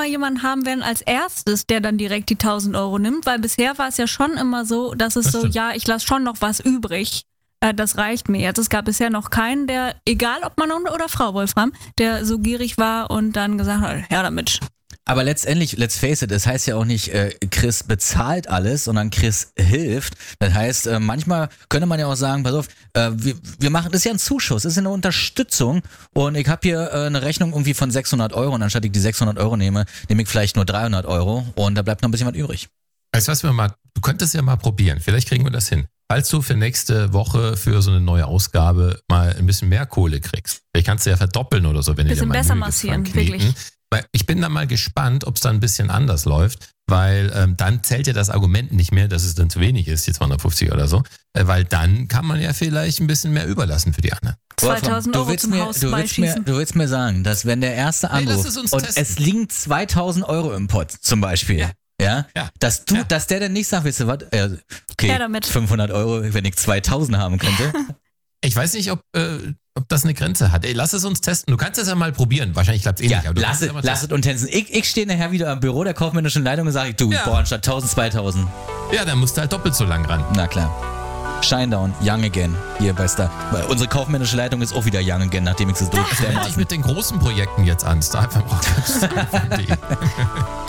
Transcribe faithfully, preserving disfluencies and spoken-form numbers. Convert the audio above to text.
immer jemanden haben werden als erstes, der dann direkt die tausend Euro nimmt, weil bisher war es ja schon immer so, dass es Das so, stimmt. ja, ich lasse schon noch was übrig. Äh, das reicht mir jetzt. Es gab bisher noch keinen, der, egal ob Mann oder Frau, Wolfram, der so gierig war und dann gesagt hat, ja damit. Aber letztendlich, let's face it, das heißt ja auch nicht, äh, Chris bezahlt alles, sondern Chris hilft. Das heißt, äh, manchmal könnte man ja auch sagen, pass auf, äh, wir, wir machen, das ist ja ein Zuschuss, das ist eine Unterstützung und ich habe hier äh, eine Rechnung irgendwie von sechshundert Euro und anstatt ich die sechshundert Euro nehme, nehme ich vielleicht nur dreihundert Euro und da bleibt noch ein bisschen was übrig. Weißt du was, wir mal, du könntest ja mal probieren, vielleicht kriegen wir das hin. Falls du für nächste Woche für so eine neue Ausgabe mal ein bisschen mehr Kohle kriegst, vielleicht kannst du ja verdoppeln oder so, wenn Bisschen du dir mal besser Mühe gibst beim massieren, Kneten. wirklich. Weil ich bin da mal gespannt, ob es da ein bisschen anders läuft, weil ähm, dann zählt ja das Argument nicht mehr, dass es dann zu wenig ist, die zweihundertfünfzig oder so, äh, weil dann kann man ja vielleicht ein bisschen mehr überlassen für die anderen. zweitausend Euro du willst zum mir, Haus du willst mir, beischießen. du willst mir sagen, dass wenn der erste Nee, lass anruft es uns und testen. es liegen zweitausend Euro im Pott zum Beispiel, Ja. ja, Ja. dass du, Ja. dass der dann nicht sagt, weißt du was, äh, okay, Ja, damit. fünfhundert Euro, wenn ich zweitausend haben könnte. Ich weiß nicht, ob, äh, ob das eine Grenze hat. Ey, lass es uns testen. Du kannst es ja mal probieren. Wahrscheinlich klappt es eh Ja, nicht. Aber du lass kannst es, ja mal lass es testen. und tänzen. Ich, ich stehe nachher wieder am Büro der kaufmännischen Leitung und sage, du, Ja. boah, anstatt tausend, zweitausend. Ja, dann musst du halt doppelt so lang ran. Na klar. Shinedown, Young Again, hier bei Star. Weil unsere kaufmännische Leitung ist auch wieder Young Again, nachdem ich sie Meld dich durchgestellt mit den großen Projekten jetzt an. Star F M Rock.